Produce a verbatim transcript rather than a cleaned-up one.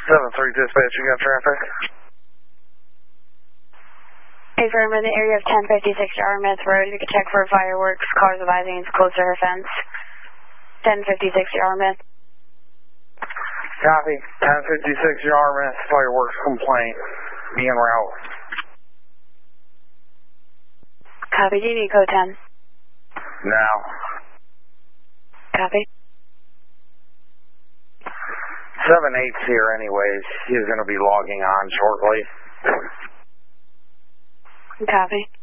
seven three dispatch, you got traffic? Affirm in the area of ten fifty-six Yarmouth Road. You can check for fireworks. Cars advising it's close to her fence. ten fifty-six Yarmouth. Copy. ten fifty-six Yarmouth, fireworks complaint. Be en route. Copy. Do you need code ten? Now. Copy. seven eight's here anyways. He's going to be logging on shortly. Copy.